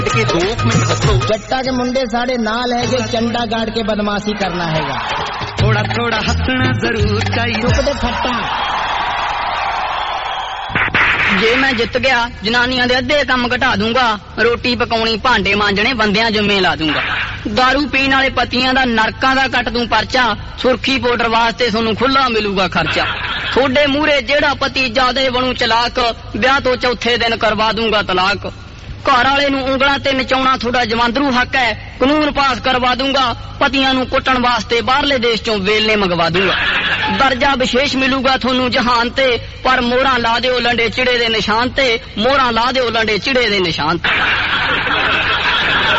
के 2 मिनट हंसो। जट्टा के मुंडे साढ़े नाल है कि चंडा गाड़ के बदमाशी करना हैगा। थोड़ा थोड़ा हंसना जरूर चाहिए। चुप दे फट्टा। जे मैं जित गया जनानियां दे अद्धे काम घटा दूंगा, रोटी पकाउणी भांडे मांजणे बंदियां जुम्मे ला दूंगा। दारू पीण वाले पतियां दा नरकां दा कट दूं परचा, सुर्खी पाउडर वास्ते सोनू खुला मिलूगा खर्चा। थोड़े मूहरे जेड़ा पति जादे बनू चलाक, ब्याह तो चौथे दिन करवा दूंगा तलाक। घर वाले नू उंगलां ते नचाउणा थोड़ा जवांदरू हक है, कानून पास करवा दूंगा। पतियां नू कुੱਟਣ वास्ते बाहरले देश चों वेलने मंगवा दूंगा। दर्जा विशेष मिलूगा थोनू जहान ते, पर मोहरां ला दिओ लंडे चिड़े दे निशान ते, मोहरां ला दिओ लंडे चिड़े दे निशान ते।